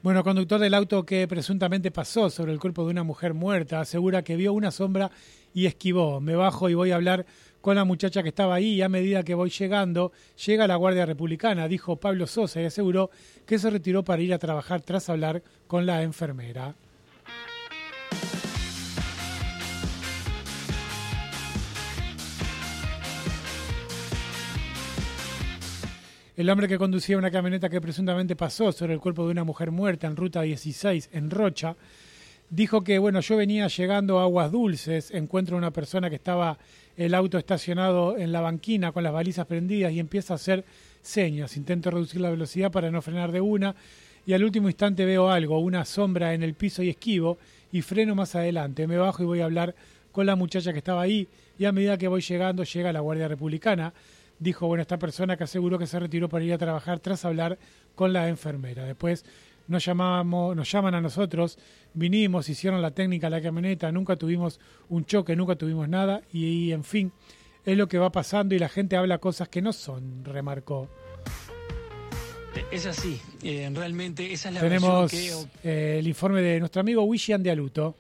Bueno, conductor del auto que presuntamente pasó sobre el cuerpo de una mujer muerta asegura que vio una sombra y esquivó. Me bajo y voy a hablar con la muchacha que estaba ahí y a medida que voy llegando, llega la Guardia Republicana, dijo Pablo Sosa y aseguró que se retiró para ir a trabajar tras hablar con la enfermera. El hombre que conducía una camioneta que presuntamente pasó sobre el cuerpo de una mujer muerta en Ruta 16 en Rocha, dijo que, bueno, yo venía llegando a Aguas Dulces, encuentro a una persona que estaba el auto estacionado en la banquina con las balizas prendidas y empieza a hacer señas. Intento reducir la velocidad para no frenar de una y al último instante veo algo, una sombra en el piso y esquivo y freno más adelante. Me bajo y voy a hablar con la muchacha que estaba ahí y a medida que voy llegando llega la Guardia Republicana. Dijo, bueno, esta persona que aseguró que se retiró para ir a trabajar tras hablar con la enfermera. Después nos llaman a nosotros, vinimos, hicieron la técnica a la camioneta, nunca tuvimos un choque, nunca tuvimos nada y en fin, es lo que va pasando y la gente habla cosas que no son, remarcó. Es así, realmente esa es la Tenemos versión que el informe de nuestro amigo Wishian de Aluto.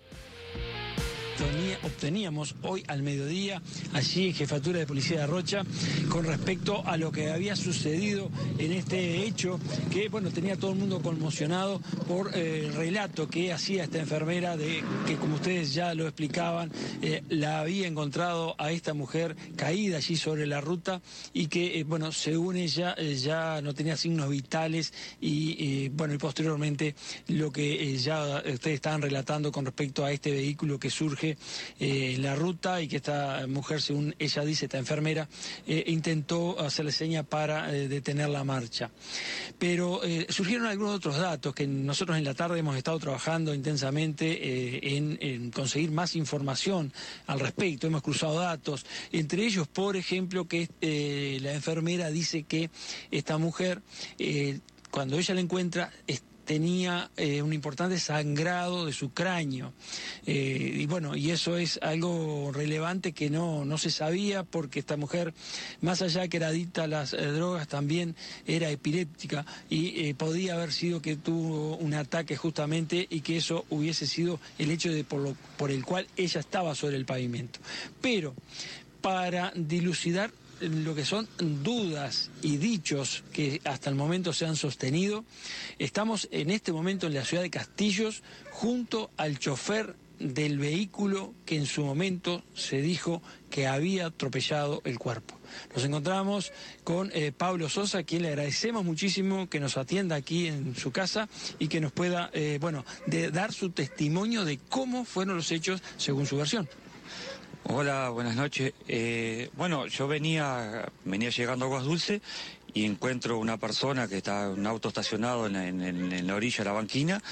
obteníamos hoy al mediodía allí en Jefatura de Policía de Rocha con respecto a lo que había sucedido en este hecho que, bueno, tenía todo el mundo conmocionado por el relato que hacía esta enfermera de que, como ustedes ya lo explicaban, la había encontrado a esta mujer caída allí sobre la ruta y que, bueno, según ella ya no tenía signos vitales y bueno, y posteriormente lo que ya ustedes estaban relatando con respecto a este vehículo que surge en la ruta y que esta mujer, según ella dice, esta enfermera, intentó hacerle seña para detener la marcha. Pero surgieron algunos otros datos que nosotros en la tarde hemos estado trabajando intensamente en conseguir más información al respecto. Hemos cruzado datos, entre ellos, por ejemplo, que la enfermera dice que esta mujer, cuando ella la encuentra, tenía un importante sangrado de su cráneo. Y bueno, y eso es algo relevante que no se sabía, porque esta mujer, más allá que era adicta a las drogas, también era epiléptica y podía haber sido que tuvo un ataque justamente y que eso hubiese sido el hecho de por el cual ella estaba sobre el pavimento. Pero para dilucidar lo que son dudas y dichos que hasta el momento se han sostenido, estamos en este momento en la ciudad de Castillos junto al chofer del vehículo que en su momento se dijo que había atropellado el cuerpo. Nos encontramos con Pablo Sosa, a quien le agradecemos muchísimo que nos atienda aquí en su casa y que nos pueda, dar su testimonio de cómo fueron los hechos según su versión. Hola, buenas noches. Bueno, yo venía llegando a Aguas Dulces y encuentro una persona que está en un auto estacionado en la orilla de la banquina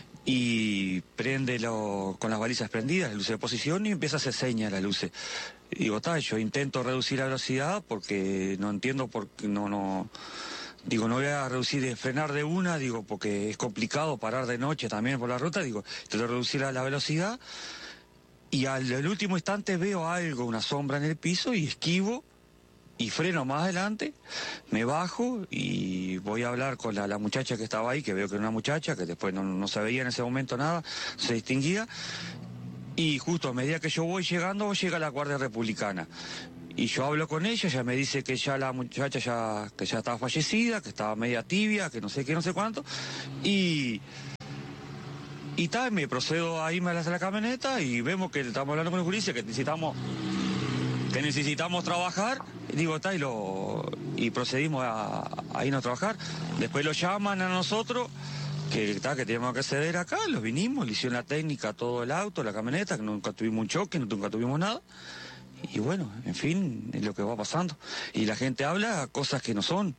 y prende con las balizas prendidas, las luces de posición, y empieza a hacer señas las luces. Y digo, yo intento reducir la velocidad porque no entiendo por qué no... Digo, no voy a reducir, frenar de una, digo, porque es complicado parar de noche también por la ruta, digo, intento reducir la velocidad. Y al último instante veo algo, una sombra en el piso, y esquivo y freno más adelante, me bajo y voy a hablar con la muchacha que estaba ahí, que veo que era una muchacha, que después no se veía en ese momento nada, se distinguía, y justo a medida que yo voy llegando, llega la Guardia Republicana. Y yo hablo con ella me dice que ya la muchacha que ya estaba fallecida, que estaba media tibia, que no sé qué, no sé cuánto, y me procedo a irme a la camioneta y vemos que estamos hablando con el policía que necesitamos trabajar. Digo, y procedimos a irnos a trabajar. Después lo llaman a nosotros, que teníamos que ceder acá, los vinimos, le hicieron la técnica a todo el auto, la camioneta, que nunca tuvimos un choque, nunca tuvimos nada. Y bueno, en fin, es lo que va pasando. Y la gente habla cosas que no son.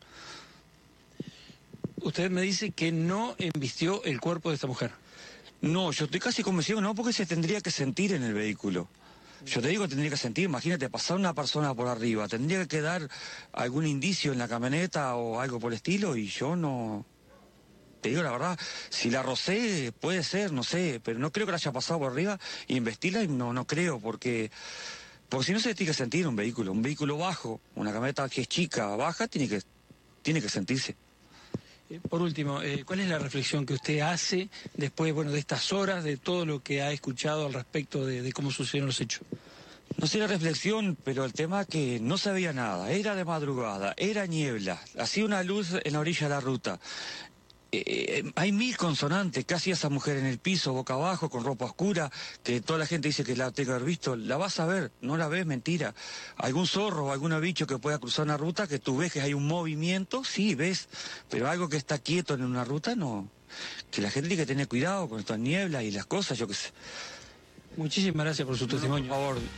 Usted me dice que no embistió el cuerpo de esta mujer. No, yo estoy casi convencido, no, porque se tendría que sentir en el vehículo. Yo te digo que tendría que sentir, imagínate, pasar una persona por arriba, tendría que quedar algún indicio en la camioneta o algo por el estilo, y yo no... Te digo la verdad, si la rocé, puede ser, no sé, pero no creo que la haya pasado por arriba, y investirla no creo, porque si no se tiene que sentir un vehículo bajo, una camioneta que es chica, baja, tiene que sentirse. Por último, ¿cuál es la reflexión que usted hace después, de estas horas, de todo lo que ha escuchado al respecto de cómo sucedieron los hechos? No sé la reflexión, pero el tema que no se veía nada, era de madrugada, era niebla, hacía una luz en la orilla de la ruta. Hay 1000 consonantes, casi esa mujer en el piso, boca abajo, con ropa oscura, que toda la gente dice que la tengo que haber visto. La vas a ver, no la ves, mentira. Algún zorro o algún bicho que pueda cruzar una ruta, que tú ves que hay un movimiento, sí, ves, pero algo que está quieto en una ruta, no. Que la gente tiene que tener cuidado con estas nieblas y las cosas, yo qué sé. Muchísimas gracias por su testimonio. Por favor.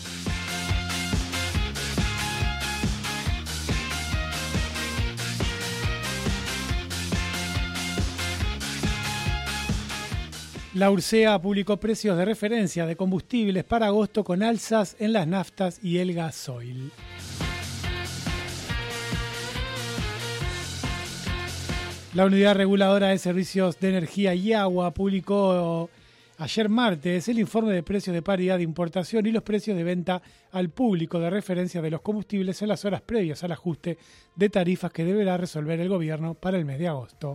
La URSEA publicó precios de referencia de combustibles para agosto con alzas en las naftas y el gasoil. La Unidad Reguladora de Servicios de Energía y Agua publicó ayer martes el informe de precios de paridad de importación y los precios de venta al público de referencia de los combustibles en las horas previas al ajuste de tarifas que deberá resolver el gobierno para el mes de agosto.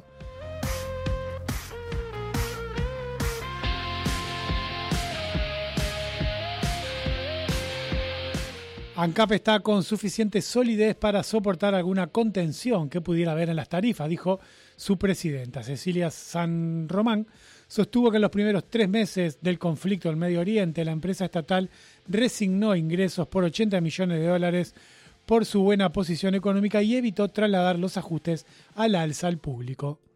ANCAP está con suficiente solidez para soportar alguna contención que pudiera haber en las tarifas, dijo su presidenta. Cecilia San Román sostuvo que en los primeros 3 meses del conflicto en Medio Oriente, la empresa estatal resignó ingresos por $80 millones por su buena posición económica y evitó trasladar los ajustes al alza al público.